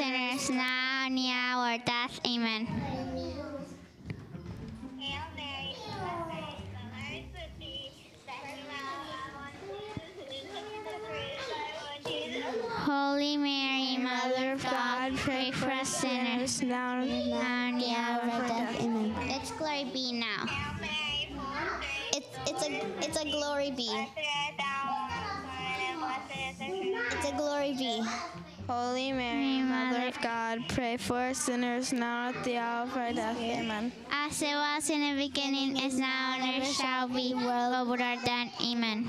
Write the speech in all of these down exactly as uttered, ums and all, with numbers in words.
sinners, now and the hour of death. Amen. Hail Mary, full of grace, the Lord is with thee. Blessed art thou among women, and blessed is the fruit of thy womb, Jesus. Holy Mary, Mother of God, pray for us sinners, now and now and the hour of death. Amen. Let's glory be now. Hail Mary, full of grace, It's it's a it's a glory be. blessed art thou among women, and blessed is the fruit of It's thy a glory be. Holy Mary, Mother of God, pray for us sinners now and at the hour of our death. Amen. As it was in the beginning, is now, and ever shall be, world without end. Amen.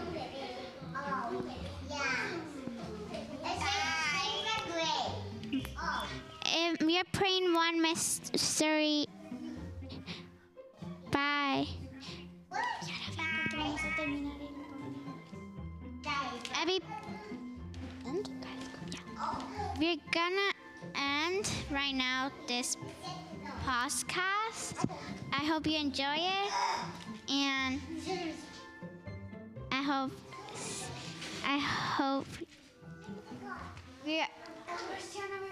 If we are praying one mystery. Bye. Abby, end? Yeah. We're gonna end right now this podcast. I hope you enjoy it, and I hope I hope we